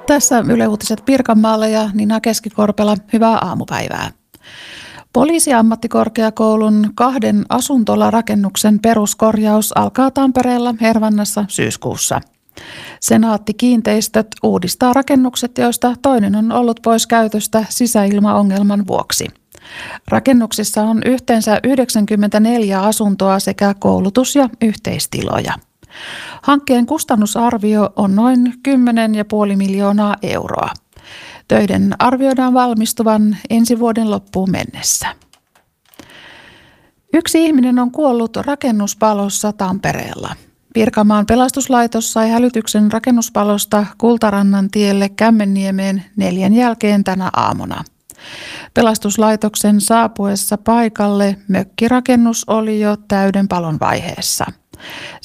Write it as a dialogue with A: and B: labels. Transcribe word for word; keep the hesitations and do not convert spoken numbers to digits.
A: Tässä Yle Uutiset Pirkanmaalle ja Nina Keskikorpela. Hyvää aamupäivää. Poliisiammattikorkeakoulun kahden asuntolarakennuksen peruskorjaus alkaa Tampereella Hervannassa syyskuussa. Senaatti Kiinteistöt uudistaa rakennukset, joista toinen on ollut pois käytöstä sisäilmaongelman vuoksi. Rakennuksissa on yhteensä yhdeksänkymmentäneljä asuntoa sekä koulutus- ja yhteistiloja. Hankkeen kustannusarvio on noin kymmenen pilkku viisi miljoonaa euroa. Töiden arvioidaan valmistuvan ensi vuoden loppuun mennessä. Yksi ihminen on kuollut rakennuspalossa Tampereella. Pirkanmaan pelastuslaitos sai hälytyksen rakennuspalosta Kultarannan tielle Kämmenniemeen neljän jälkeen tänä aamuna. Pelastuslaitoksen saapuessa paikalle mökkirakennus oli jo täyden palon vaiheessa.